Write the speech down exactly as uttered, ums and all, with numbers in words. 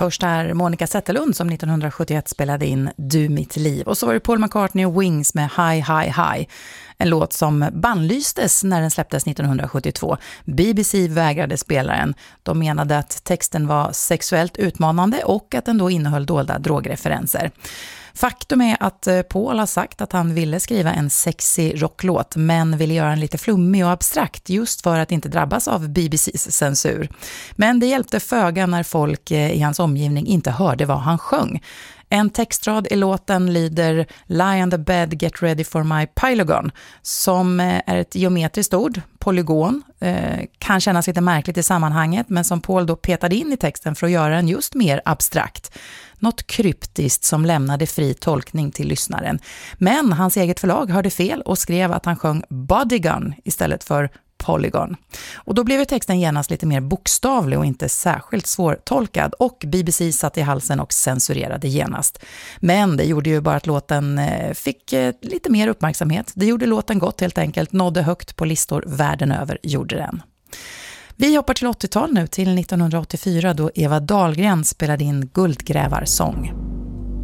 Först är Monica Zetterlund som nittonhundrasjuttioett spelade in Du mitt liv. Och så var det Paul McCartney och Wings med High High High. En låt som bannlystes när den släpptes nittonhundrasjuttiotvå. B B C vägrade spela den. De menade att texten var sexuellt utmanande och att den då innehöll dolda drogreferenser. Faktum är att Paul har sagt att han ville skriva en sexy rocklåt men ville göra en lite flummig och abstrakt just för att inte drabbas av B B C:s censur. Men det hjälpte föga när folk i hans omgivning inte hörde vad han sjöng. En textrad i låten lyder Lie on the bed, get ready for my polygon, som är ett geometriskt ord, polygon, eh, kan kännas lite märkligt i sammanhanget, men som Paul då petade in i texten för att göra den just mer abstrakt. Något kryptiskt som lämnade fri tolkning till lyssnaren. Men hans eget förlag hörde fel och skrev att han sjöng bodygun istället för polygon. Och då blev texten genast lite mer bokstavlig och inte särskilt svårtolkad, och B B C satt i halsen och censurerade genast. Men det gjorde ju bara att låten fick lite mer uppmärksamhet. Det gjorde låten gott helt enkelt, nådde högt på listor världen över, gjorde den. Vi hoppar till åttiotal nu, till nittonhundraåttiofyra, då Eva Dahlgren spelade in Guldgrävarsång.